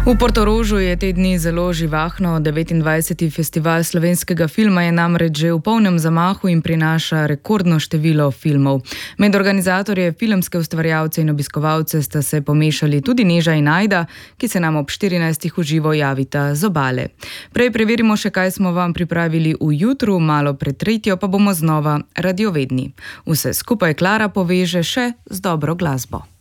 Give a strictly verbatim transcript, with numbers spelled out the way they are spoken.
V Portorožu je te dni zelo živahno. devetindvajseti festival slovenskega filma je namreč že v polnem zamahu in prinaša rekordno število filmov. Med organizatorje, filmske ustvarjalce in obiskovalce sta se pomešali tudi Neža in Ajda, ki se nam ob štirinajstih v živo javita z Obale. Prej preverimo še, kaj smo vam pripravili v jutru, malo pred tretjo pa bomo znova radiovedni. Vse skupaj Klara poveže še z dobro glasbo.